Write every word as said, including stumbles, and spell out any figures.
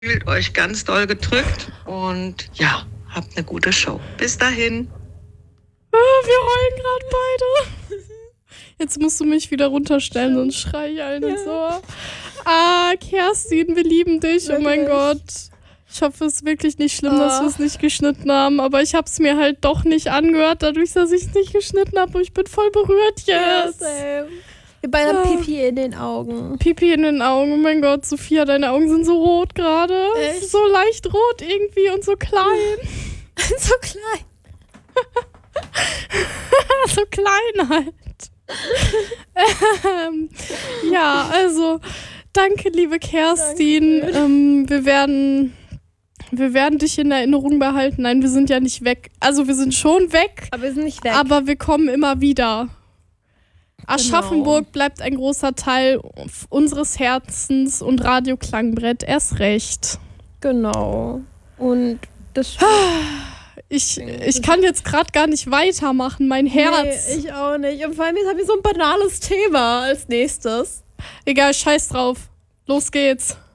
Fühlt euch ganz doll gedrückt und ja, habt eine gute Show. Bis dahin. Ah, wir heulen gerade beide. Jetzt musst du mich wieder runterstellen, sonst schrei ich allen ins Ohr. Ah, Kerstin, wir lieben dich. Wirklich? Oh mein Gott. Ich hoffe, es ist wirklich nicht schlimm, oh. dass wir es nicht geschnitten haben. Aber ich habe es mir halt doch nicht angehört, dadurch, dass ich es nicht geschnitten habe. Und ich bin voll berührt jetzt. Ja, wir beide haben Pipi in den Augen. Pipi in den Augen. Oh mein Gott, Sophia, deine Augen sind so rot gerade. So leicht rot irgendwie und so klein. So klein. So klein halt. ähm, ja, also danke, liebe Kerstin. Danke. Ähm, wir werden, wir werden dich in Erinnerung behalten. Nein, wir sind ja nicht weg. Also wir sind schon weg. Aber wir sind nicht weg. Aber wir kommen immer wieder. Aschaffenburg genau. bleibt ein großer Teil unseres Herzens und Radio Klangbrett erst recht. Genau. Und das... Ich, ich kann jetzt gerade gar nicht weitermachen, mein Herz. Nee, ich auch nicht. Und vor allem jetzt haben wir so ein banales Thema als nächstes. Egal, scheiß drauf. Los geht's.